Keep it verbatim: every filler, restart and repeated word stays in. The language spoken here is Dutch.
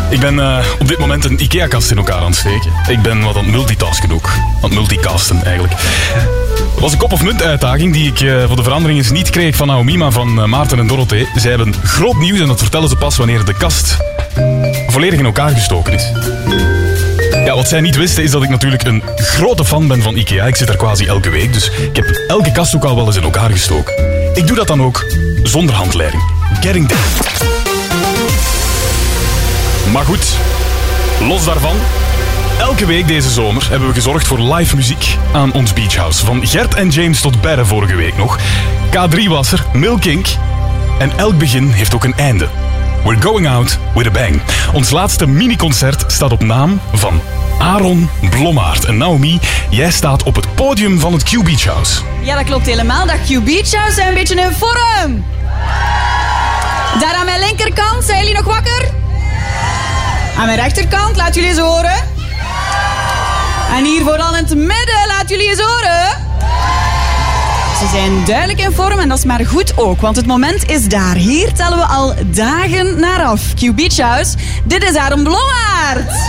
Ik ben uh, op dit moment een IKEA-kast in elkaar aan het steken. Ik ben wat aan het multitasken ook. Aan het multicasten eigenlijk. Het was een kop of munt uitdaging die ik uh, voor de verandering eens niet kreeg van Naomi, maar van uh, Maarten en Dorothee. Zij hebben groot nieuws en dat vertellen ze pas wanneer de kast volledig in elkaar gestoken is. Ja, wat zij niet wisten is dat ik natuurlijk een grote fan ben van IKEA. Ik zit er quasi elke week, dus ik heb elke kast ook al wel eens in elkaar gestoken. Ik doe dat dan ook zonder handleiding. Getting there. Maar goed, los daarvan. Elke week deze zomer hebben we gezorgd voor live muziek aan ons beachhouse. Van Gert en James tot Berre vorige week nog. K drie was er, Milk Inc. En elk begin heeft ook een einde. We're going out with a bang. Ons laatste miniconcert staat op naam van Aaron Blommaert. En Naomi, jij staat op het podium van het Q Beach House. Ja, dat klopt helemaal. Dat Q Beach House zijn een beetje in vorm. Daar aan mijn linkerkant, zijn jullie nog wakker? Aan mijn rechterkant, laat jullie eens horen. En hier vooral in het midden, laat jullie eens horen. Ze zijn duidelijk in vorm en dat is maar goed ook, want het moment is daar. Hier tellen we al dagen naar af. Q Beach House, dit is Aaron Blommaert.